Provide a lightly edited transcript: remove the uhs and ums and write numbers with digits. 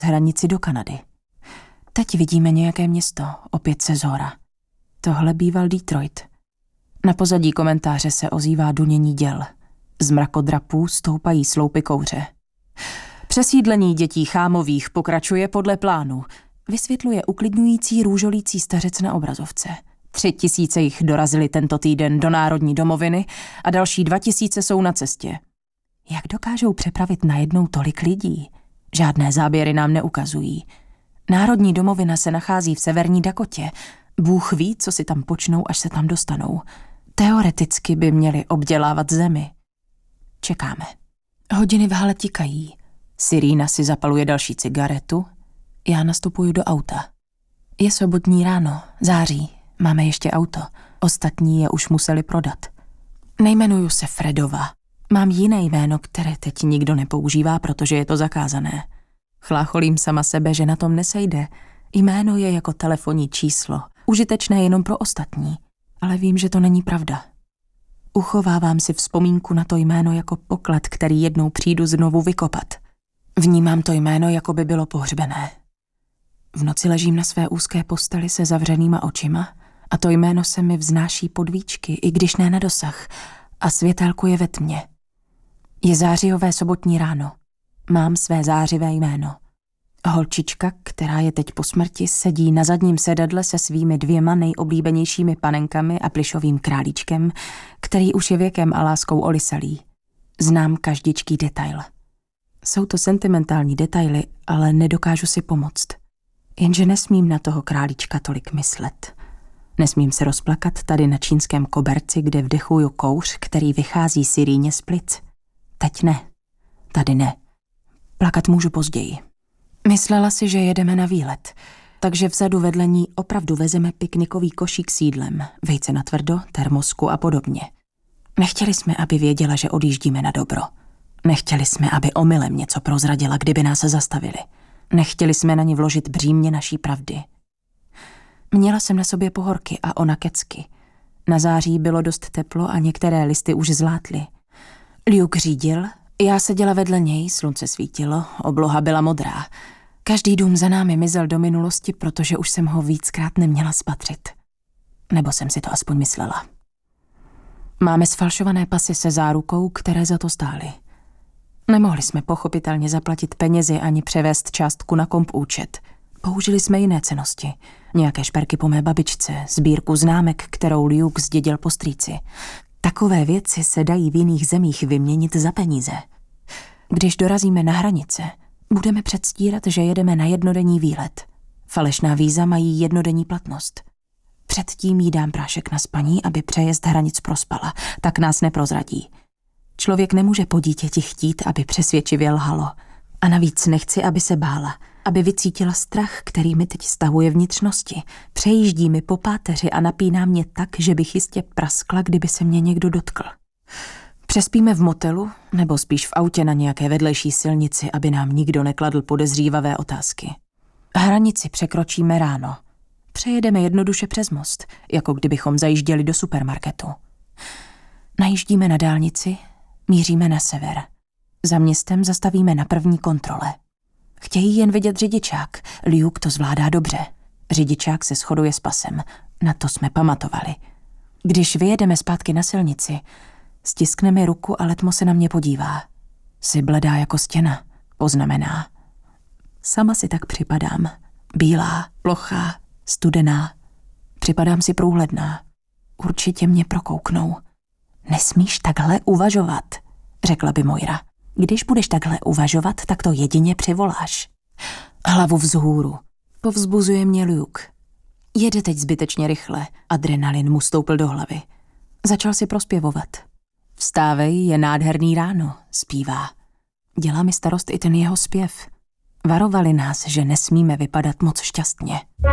hranici do Kanady. Teď vidíme nějaké město, opět se zhora. Tohle býval Detroit. Na pozadí komentáře se ozývá dunění děl. Z mrakodrapů stoupají sloupy kouře. Přesídlení dětí Chámových pokračuje podle plánu, vysvětluje uklidňující růžolící stařec na obrazovce. 3000 jich dorazili tento týden do Národní domoviny a další 2000 jsou na cestě. Jak dokážou přepravit najednou tolik lidí? Žádné záběry nám neukazují. Národní domovina se nachází v severní Dakotě. Bůh ví, co si tam počnou, až se tam dostanou. Teoreticky by měli obdělávat zemi. Čekáme. Hodiny v hale tikají. Sirína si zapaluje další cigaretu. Já nastupuju do auta. Je sobotní ráno, září. Máme ještě auto. Ostatní je už museli prodat. Nejmenuju se Fredova. Mám jiné jméno, které teď nikdo nepoužívá, protože je to zakázané. Chlácholím sama sebe, že na tom nesejde. Jméno je jako telefonní číslo. Užitečné jenom pro ostatní. Ale vím, že to není pravda. Uchovávám si vzpomínku na to jméno jako poklad, který jednou přijdu znovu vykopat. Vnímám to jméno, jako by bylo pohřbené. V noci ležím na své úzké posteli se zavřenýma očima a to jméno se mi vznáší pod víčky, i když ne na dosah, a světelko je ve tmě. Je zářijové sobotní ráno. Mám své zářivé jméno. Holčička, která je teď po smrti, sedí na zadním sedadle se svými 2 nejoblíbenějšími panenkami a plyšovým králíčkem, který už je věkem a láskou olisalý. Znám každičký detail. Jsou to sentimentální detaily, ale nedokážu si pomoct. Jenže nesmím na toho králíčka tolik myslet. Nesmím se rozplakat tady na čínském koberci, kde vdechuju kouř, který vychází Siríně z plic. Teď ne. Tady ne. Plakat můžu později. Myslela si, že jedeme na výlet, takže vzadu vedle ní opravdu vezeme piknikový košík s jídlem, vejce na tvrdo, termosku a podobně. Nechtěli jsme, aby věděla, že odjíždíme na dobro. Nechtěli jsme, aby omylem něco prozradila, kdyby nás zastavili. Nechtěli jsme na ní vložit břímě naší pravdy. Měla jsem na sobě pohorky a ona kecky. Na září bylo dost teplo a některé listy už zlátly. Luke řídil, já seděla vedle něj, slunce svítilo, obloha byla modrá. Každý dům za námi mizel do minulosti, protože už jsem ho víckrát neměla spatřit. Nebo jsem si to aspoň myslela. Máme sfalšované pasy se zárukou, které za to stály. Nemohli jsme pochopitelně zaplatit penězi ani převést částku na komp účet. Použili jsme jiné cennosti. Nějaké šperky po mé babičce, sbírku známek, kterou Luke zdědil po strýci. Takové věci se dají v jiných zemích vyměnit za peníze. Když dorazíme na hranice, budeme předstírat, že jedeme na jednodenní výlet. Falešná víza mají jednodenní platnost. Předtím jí dám prášek na spaní, aby přejezd hranic prospala, tak nás neprozradí. Člověk nemůže po dítěti chtít, aby přesvědčivě lhalo. A navíc nechci, aby se bála, aby vycítila strach, který mi teď stahuje vnitřnosti. Přejíždí mi po páteři a napíná mě tak, že bych jistě praskla, kdyby se mě někdo dotkl. Přespíme v motelu, nebo spíš v autě na nějaké vedlejší silnici, aby nám nikdo nekladl podezřívavé otázky. Hranici překročíme ráno. Přejedeme jednoduše přes most, jako kdybychom zajížděli do supermarketu. Najíždíme na dálnici, míříme na sever. Za městem zastavíme na první kontrole. Chtějí jen vidět řidičák. Luke to zvládá dobře. Řidičák se shoduje s pasem. Na to jsme pamatovali. Když vyjedeme zpátky na silnici, stiskne mi ruku a letmo se na mě podívá. Jsi bledá jako stěna, poznamená. Sama si tak připadám. Bílá, plochá, studená. Připadám si průhledná. Určitě mě prokouknou. Nesmíš takhle uvažovat, řekla by Moira. Když budeš takhle uvažovat, tak to jedině přivoláš. Hlavu vzhůru. Povzbuzuje mě Luke. Jede teď zbytečně rychle. Adrenalin mu stoupil do hlavy. Začal si prospěvovat. Vstávej, je nádherný ráno, zpívá. Dělá mi starost i ten jeho zpěv. Varovali nás, že nesmíme vypadat moc šťastně.